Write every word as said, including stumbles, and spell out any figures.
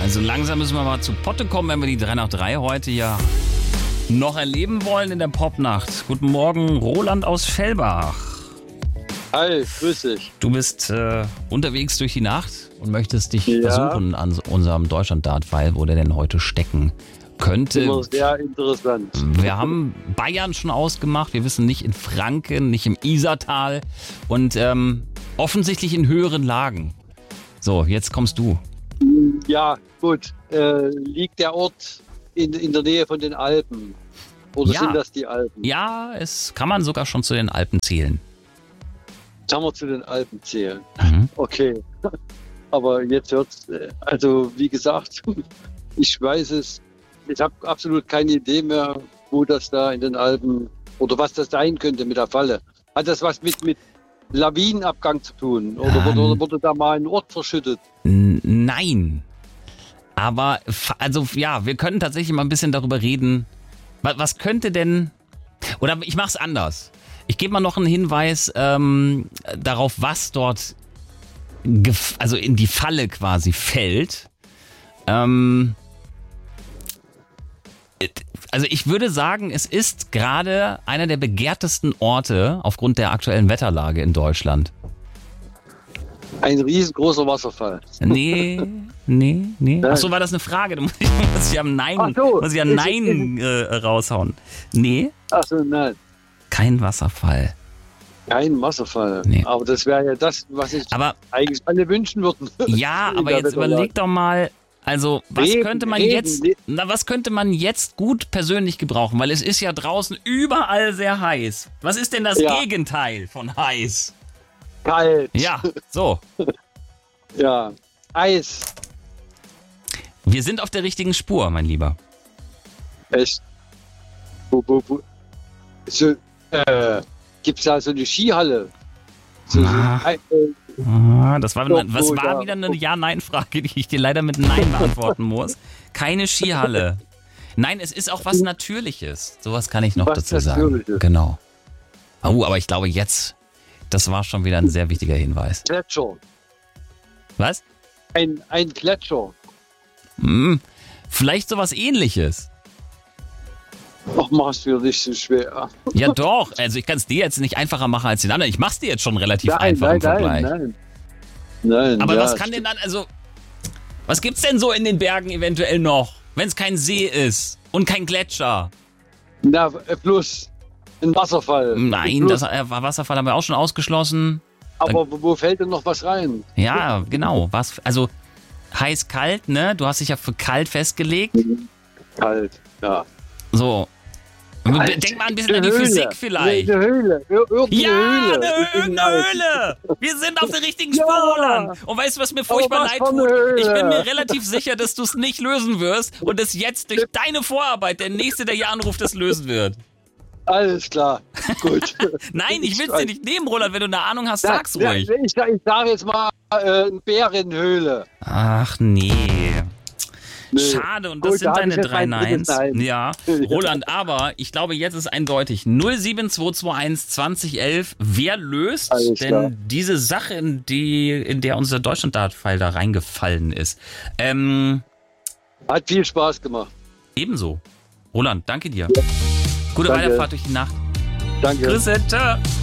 Also langsam müssen wir mal zu Potte kommen, wenn wir die drei nach drei heute ja noch erleben wollen in der Popnacht. Guten Morgen, Roland aus Fellbach. Hi, grüß dich. Du bist äh, unterwegs durch die Nacht und möchtest dich Ja. versuchen an unserem Deutschland-Dart-File, wo der denn heute stecken könnte. Immer sehr interessant. Wir haben Bayern schon ausgemacht, wir wissen nicht in Franken, nicht im Isartal und ähm, offensichtlich in höheren Lagen. So, jetzt kommst du. Ja, gut. Äh, liegt der Ort in, in der Nähe von den Alpen? Oder Ja. sind das die Alpen? Ja, es kann man sogar schon zu den Alpen zählen. Kann man zu den Alpen zählen. Mhm. Okay. Aber jetzt wird's, äh, also wie gesagt, ich weiß es, ich habe absolut keine Idee mehr, wo das da in den Alpen oder was das sein könnte mit der Falle. Hat das was mit, mit Lawinenabgang zu tun? Oder Ähm. wurde, oder wurde da mal ein Ort verschüttet? N- Nein. Aber, fa- also ja, wir können tatsächlich mal ein bisschen darüber reden. Was, was könnte denn, oder ich mach's anders. Ich gebe mal noch einen Hinweis ähm, darauf, was dort gef- also in die Falle quasi fällt. Ähm, also ich würde sagen, es ist gerade einer der begehrtesten Orte aufgrund der aktuellen Wetterlage in Deutschland. Ein riesengroßer Wasserfall. Nee, nee, nee. Nein. Achso, war das eine Frage? Da muss ich, muss ich ja Nein, Ach so, muss ich ja ist- Nein äh, raushauen. Nee, Achso, nein. kein Wasserfall. Kein Wasserfall. Nee. Aber das wäre ja das, was sich Aber eigentlich alle wünschen würden. ja, In aber der jetzt Wetterlage. überleg doch mal, also was Regen, könnte man Regen, jetzt, Regen. na was könnte man jetzt gut persönlich gebrauchen? Weil es ist ja draußen überall sehr heiß. Was ist denn das Ja. Gegenteil von heiß? Kalt. Ja, so. Ja. Eis. Wir sind auf der richtigen Spur, mein Lieber. Echt. Wo, wo, wo. So, äh, gibt es da so eine Skihalle? So, so, Ah. äh, Ah, Das war, Doch, was wo war da- wieder eine Ja-Nein-Frage, die ich dir leider mit Nein beantworten muss. Keine Skihalle. Nein, es ist auch was Natürliches. Sowas kann ich noch Was dazu sagen. Natürliches. Genau. Oh, aber ich glaube jetzt, das war schon wieder ein sehr wichtiger Hinweis. Gletscher. Was? Ein, ein Gletscher. Hm, vielleicht sowas Ähnliches. Ach, mach's mir nicht so schwer. Ja doch, also ich kann es dir jetzt nicht einfacher machen als den anderen. Ich mach's dir jetzt schon relativ Nein, einfach nein, im Vergleich. nein, nein. Nein. Aber ja, was kann denn dann, also, was gibt's denn so in den Bergen eventuell noch, wenn es kein See ist und kein Gletscher? Na, äh, plus ein Wasserfall. Nein, plus, das äh, Wasserfall haben wir auch schon ausgeschlossen. Aber wo, wo fällt denn noch was rein? Ja, genau. Was, also heiß, kalt, ne? Du hast dich ja für kalt festgelegt. Kalt, ja. So. Kalt. Denk mal ein bisschen an Eine die Höhle. Physik vielleicht. Eine Höhle. Ir irgendeine Ja, Höhle. eine, Ich bin irgendeine alt. Höhle. Wir sind auf der richtigen Ja. Spur, Roland. Und weißt du, was mir furchtbar was leid für eine tut? Höhle. Ich bin mir relativ sicher, dass du es nicht lösen wirst und es jetzt durch deine Vorarbeit der Nächste, der hier anruft, das lösen wird. Alles klar. Gut. Nein, ich will es dir nicht nehmen, Roland. Wenn du eine Ahnung hast, Ja, sag's ja, ruhig. Ich, sag- ich sage jetzt mal äh, Bärenhöhle. Ach nee. Nee. Schade, und das Gut, sind da hab deine ich jetzt drei mein drittes Neins. Nein. Ja, Roland, aber ich glaube, jetzt ist eindeutig null sieben zwei zwei eins zwanzig elf. Wer löst Alles denn klar. diese Sache, in, die, in der unser Deutschland-Dart-File da reingefallen ist? Ähm, Hat viel Spaß gemacht. ebenso. Roland, danke dir. Gute Danke. Weiterfahrt durch die Nacht. Danke. Grüße, ciao.